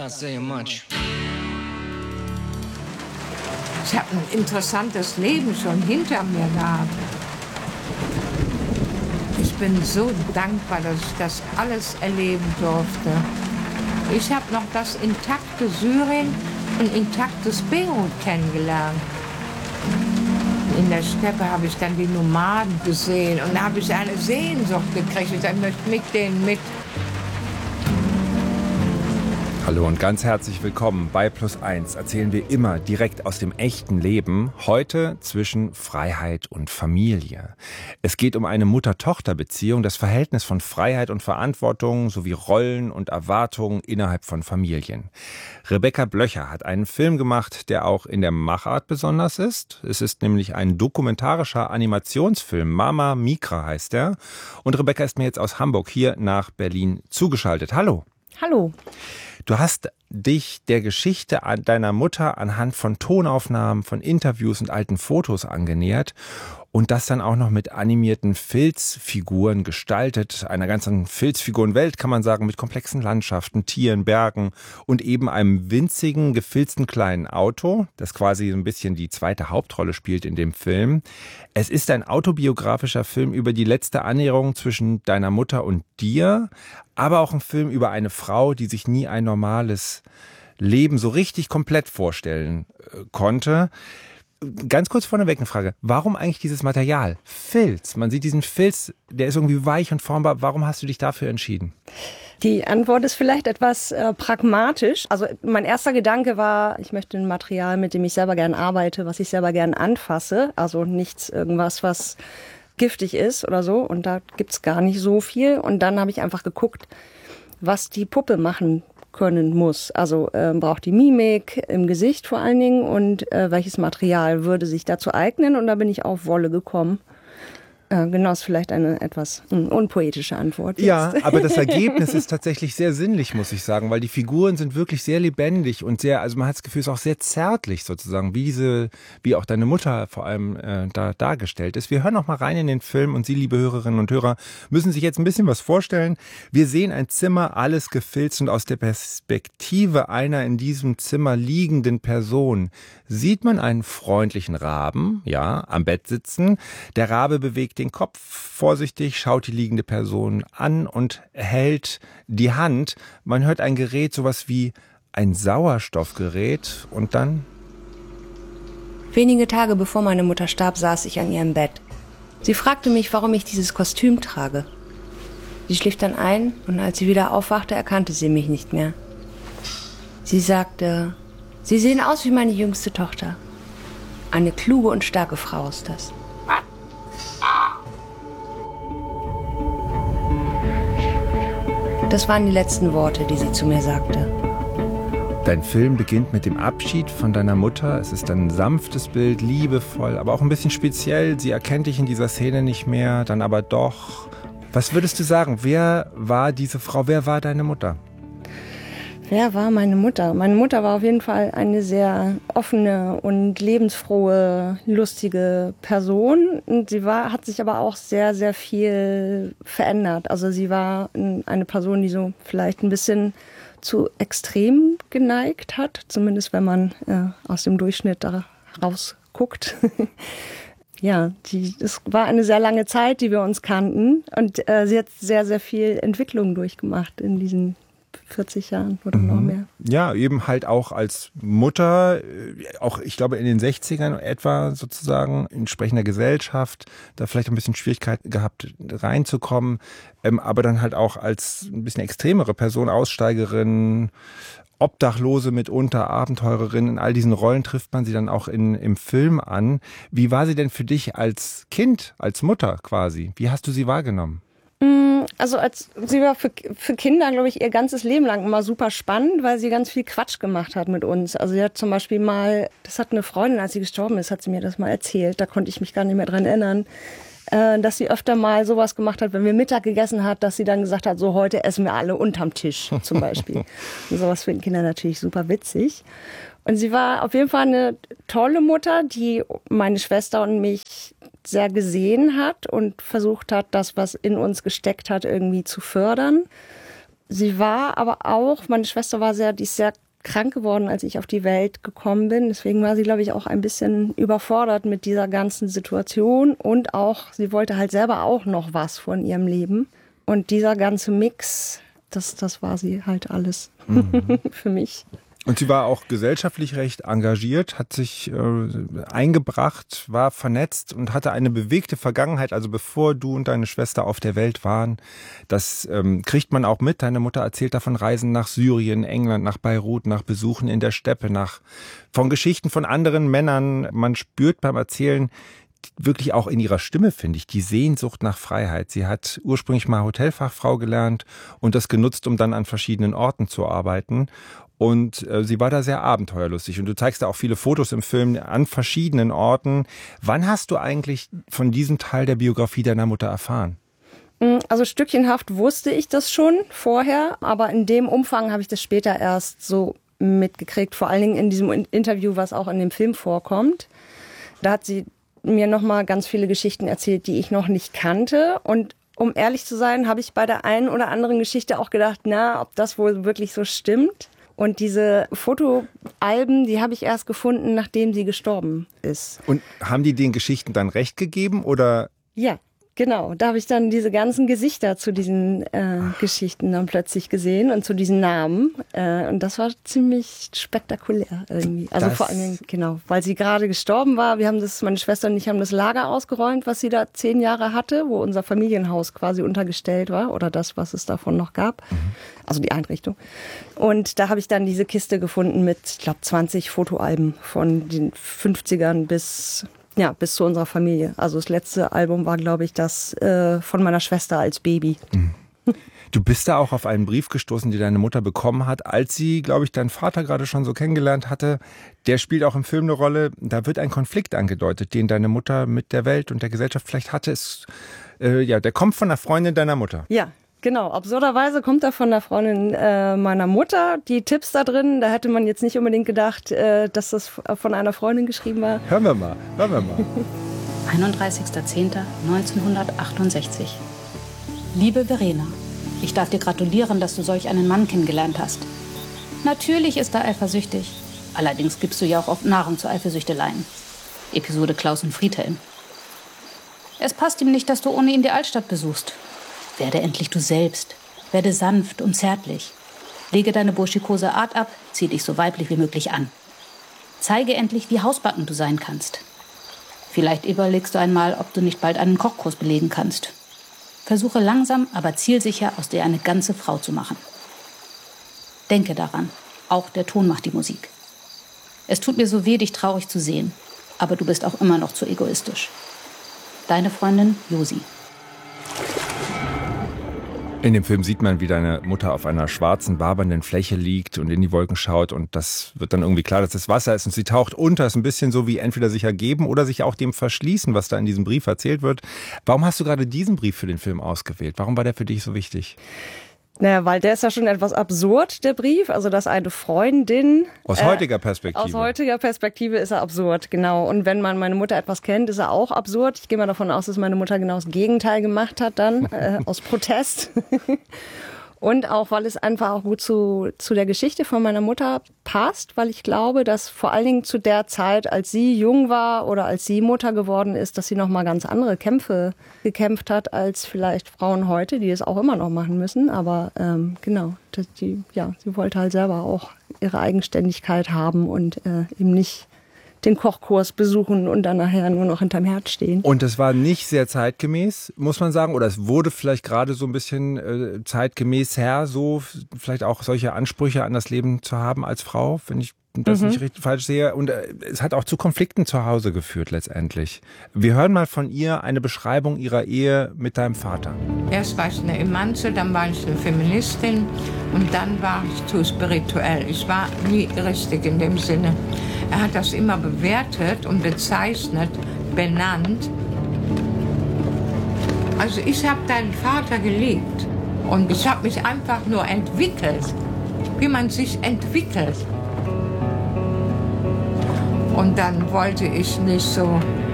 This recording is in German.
not saying much. Ich habe ein interessantes Leben schon hinter mir gehabt. Ich bin so dankbar, dass ich das alles erleben durfte. Ich habe noch das intakte Syrien und intaktes Beirut kennengelernt. In der Steppe habe ich dann die Nomaden gesehen und da habe ich eine Sehnsucht gekriegt. Ich möchte mit denen mit. Hallo und ganz herzlich willkommen. Bei Plus 1 erzählen wir immer direkt aus dem echten Leben. Heute zwischen Freiheit und Familie. Es geht um eine Mutter-Tochter-Beziehung, das Verhältnis von Freiheit und Verantwortung sowie Rollen und Erwartungen innerhalb von Familien. Rebecca Blöcher hat einen Film gemacht, der auch in der Machart besonders ist. Es ist nämlich ein dokumentarischer Animationsfilm. Mama Mikra heißt er. Und Rebecca ist mir jetzt aus Hamburg hier nach Berlin zugeschaltet. Hallo. Hallo. Du hast dich der Geschichte deiner Mutter anhand von Tonaufnahmen, von Interviews und alten Fotos angenähert und das dann auch noch mit animierten Filzfiguren gestaltet, einer ganzen Filzfigurenwelt, kann man sagen, mit komplexen Landschaften, Tieren, Bergen und eben einem winzigen, gefilzten kleinen Auto, das quasi so ein bisschen die zweite Hauptrolle spielt in dem Film. Es ist ein autobiografischer Film über die letzte Annäherung zwischen deiner Mutter und dir, aber auch ein Film über eine Frau, die sich nie ein normales Leben so richtig komplett vorstellen konnte. Ganz kurz vorneweg eine Frage. Warum eigentlich dieses Material? Filz. Man sieht diesen Filz, der ist irgendwie weich und formbar. Warum hast du dich dafür entschieden? Die Antwort ist vielleicht etwas pragmatisch. Also mein erster Gedanke war, ich möchte ein Material, mit dem ich selber gern arbeite, was ich selber gern anfasse. Also nichts irgendwas, was giftig ist oder so. Und da gibt's gar nicht so viel. Und dann habe ich einfach geguckt, was die Puppe machen können muss. Also braucht die Mimik im Gesicht vor allen Dingen und welches Material würde sich dazu eignen. Und da bin ich auf Wolle gekommen. Genau, ist vielleicht eine etwas unpoetische Antwort jetzt. Ja, aber das Ergebnis ist tatsächlich sehr sinnlich, muss ich sagen, weil die Figuren sind wirklich sehr lebendig und sehr, also man hat das Gefühl, es ist auch sehr zärtlich sozusagen, wie auch deine Mutter vor allem da dargestellt ist. Wir hören noch mal rein in den Film und Sie, liebe Hörerinnen und Hörer, müssen sich jetzt ein bisschen was vorstellen. Wir sehen ein Zimmer, alles gefilzt und aus der Perspektive einer in diesem Zimmer liegenden Person sieht man einen freundlichen Raben, ja, am Bett sitzen. Der Rabe bewegt den Kopf vorsichtig, schaut die liegende Person an und hält die Hand. Man hört ein Gerät, sowas wie ein Sauerstoffgerät und dann... Wenige Tage bevor meine Mutter starb, saß ich an ihrem Bett. Sie fragte mich, warum ich dieses Kostüm trage. Sie schlief dann ein und als sie wieder aufwachte, erkannte sie mich nicht mehr. Sie sagte, Sie sehen aus wie meine jüngste Tochter. Eine kluge und starke Frau ist das. Das waren die letzten Worte, die sie zu mir sagte. Dein Film beginnt mit dem Abschied von deiner Mutter. Es ist ein sanftes Bild, liebevoll, aber auch ein bisschen speziell. Sie erkennt dich in dieser Szene nicht mehr, dann aber doch. Was würdest du sagen? Wer war diese Frau? Wer war deine Mutter? Wer war meine Mutter? Meine Mutter war auf jeden Fall eine sehr offene und lebensfrohe, lustige Person. Und sie hat sich aber auch sehr, sehr viel verändert. Also sie war eine Person, die so vielleicht ein bisschen zu extrem geneigt hat. Zumindest wenn man aus dem Durchschnitt da rausguckt. Ja, es war eine sehr lange Zeit, die wir uns kannten. Und sie hat sehr, sehr viel Entwicklung durchgemacht in diesen 40 Jahren oder noch mehr. Ja, eben halt auch als Mutter, auch ich glaube in den 60ern etwa sozusagen in entsprechender Gesellschaft, da vielleicht ein bisschen Schwierigkeiten gehabt reinzukommen, aber dann halt auch als ein bisschen extremere Person, Aussteigerin, Obdachlose mitunter, Abenteurerin, in all diesen Rollen trifft man sie dann auch im Film an. Wie war sie denn für dich als Kind, als Mutter quasi? Wie hast du sie wahrgenommen? Also sie war für Kinder, glaube ich, ihr ganzes Leben lang immer super spannend, weil sie ganz viel Quatsch gemacht hat mit uns. Also sie hat zum Beispiel mal, das hat eine Freundin, als sie gestorben ist, hat sie mir das mal erzählt, da konnte ich mich gar nicht mehr dran erinnern, dass sie öfter mal sowas gemacht hat, wenn wir Mittag gegessen hat, dass sie dann gesagt hat, so heute essen wir alle unterm Tisch zum Beispiel. Und sowas finden Kinder natürlich super witzig. Und sie war auf jeden Fall eine tolle Mutter, die meine Schwester und mich sehr gesehen hat und versucht hat, das, was in uns gesteckt hat, irgendwie zu fördern. Sie war aber auch, meine Schwester die ist sehr krank geworden, als ich auf die Welt gekommen bin. Deswegen war sie, glaube ich, auch ein bisschen überfordert mit dieser ganzen Situation. Und auch, sie wollte halt selber auch noch was von ihrem Leben. Und dieser ganze Mix, das war sie halt alles für mich. Und sie war auch gesellschaftlich recht engagiert, hat sich eingebracht, war vernetzt und hatte eine bewegte Vergangenheit. Also bevor du und deine Schwester auf der Welt waren, das kriegt man auch mit. Deine Mutter erzählt davon Reisen nach Syrien, England, nach Beirut, nach Besuchen in der Steppe, von Geschichten von anderen Männern. Man spürt beim Erzählen wirklich auch in ihrer Stimme, finde ich, die Sehnsucht nach Freiheit. Sie hat ursprünglich mal Hotelfachfrau gelernt und das genutzt, um dann an verschiedenen Orten zu arbeiten. Und sie war da sehr abenteuerlustig. Und du zeigst da auch viele Fotos im Film an verschiedenen Orten. Wann hast du eigentlich von diesem Teil der Biografie deiner Mutter erfahren? Also stückchenhaft wusste ich das schon vorher, aber in dem Umfang habe ich das später erst so mitgekriegt. Vor allen Dingen in diesem Interview, was auch in dem Film vorkommt. Da hat sie mir nochmal ganz viele Geschichten erzählt, die ich noch nicht kannte. Und um ehrlich zu sein, habe ich bei der einen oder anderen Geschichte auch gedacht, ob das wohl wirklich so stimmt. Und diese Fotoalben, die habe ich erst gefunden, nachdem sie gestorben ist. Und haben die den Geschichten dann recht gegeben, oder? Ja, genau. Da habe ich dann diese ganzen Gesichter zu diesen Geschichten dann plötzlich gesehen und zu diesen Namen. Und das war ziemlich spektakulär irgendwie. Also vor allem, genau, weil sie gerade gestorben war. Meine Schwester und ich haben das Lager ausgeräumt, was sie da 10 Jahre hatte, wo unser Familienhaus quasi untergestellt war oder das, was es davon noch gab. Also die Einrichtung. Und da habe ich dann diese Kiste gefunden mit, ich glaube, 20 Fotoalben von den 50ern bis zu unserer Familie. Also das letzte Album war, glaube ich, das von meiner Schwester als Baby. Du bist da auch auf einen Brief gestoßen, den deine Mutter bekommen hat, als sie, glaube ich, deinen Vater gerade schon so kennengelernt hatte. Der spielt auch im Film eine Rolle. Da wird ein Konflikt angedeutet, den deine Mutter mit der Welt und der Gesellschaft vielleicht hatte. Der kommt von einer Freundin deiner Mutter. Ja. Genau, absurderweise kommt er von der Freundin meiner Mutter. Die Tipps da drin, da hätte man jetzt nicht unbedingt gedacht, dass das von einer Freundin geschrieben war. Hören wir mal. 31.10.1968. Liebe Verena, ich darf dir gratulieren, dass du solch einen Mann kennengelernt hast. Natürlich ist er eifersüchtig. Allerdings gibst du ja auch oft Nahrung zu Eifersüchteleien. Episode Klaus und Friedhelm. Es passt ihm nicht, dass du ohne ihn die Altstadt besuchst. Werde endlich du selbst. Werde sanft und zärtlich. Lege deine burschikose Art ab, zieh dich so weiblich wie möglich an. Zeige endlich, wie hausbacken du sein kannst. Vielleicht überlegst du einmal, ob du nicht bald einen Kochkurs belegen kannst. Versuche langsam, aber zielsicher, aus dir eine ganze Frau zu machen. Denke daran, auch der Ton macht die Musik. Es tut mir so weh, dich traurig zu sehen, aber du bist auch immer noch zu egoistisch. Deine Freundin Josi. In dem Film sieht man, wie deine Mutter auf einer schwarzen, wabernden Fläche liegt und in die Wolken schaut, und das wird dann irgendwie klar, dass das Wasser ist und sie taucht unter. Ist ein bisschen so wie entweder sich ergeben oder sich auch dem verschließen, was da in diesem Brief erzählt wird. Warum hast du gerade diesen Brief für den Film ausgewählt? Warum war der für dich so wichtig? Naja, weil der ist ja schon etwas absurd, der Brief. Also, dass eine Freundin... Aus heutiger Perspektive. Aus heutiger Perspektive ist er absurd, genau. Und wenn man meine Mutter etwas kennt, ist er auch absurd. Ich gehe mal davon aus, dass meine Mutter genau das Gegenteil gemacht hat dann, aus Protest. Und auch, weil es einfach auch gut zu der Geschichte von meiner Mutter passt, weil ich glaube, dass vor allen Dingen zu der Zeit, als sie jung war oder als sie Mutter geworden ist, dass sie nochmal ganz andere Kämpfe gekämpft hat als vielleicht Frauen heute, die es auch immer noch machen müssen. Aber genau, sie wollte halt selber auch ihre Eigenständigkeit haben und eben nicht den Kochkurs besuchen und dann nachher nur noch hinterm Herd stehen. Und es war nicht sehr zeitgemäß, muss man sagen, oder es wurde vielleicht gerade so ein bisschen zeitgemäß her, so vielleicht auch solche Ansprüche an das Leben zu haben als Frau, wenn ich das nicht richtig falsch sehe. Und es hat auch zu Konflikten zu Hause geführt letztendlich. Wir hören mal von ihr eine Beschreibung ihrer Ehe mit deinem Vater. Erst war ich eine Emanze, dann war ich eine Feministin und dann war ich zu spirituell. Ich war nie richtig in dem Sinne. Er hat das immer bewertet und bezeichnet, benannt. Also ich habe deinen Vater geliebt und ich habe mich einfach nur entwickelt, wie man sich entwickelt. Und dann wollte ich nicht so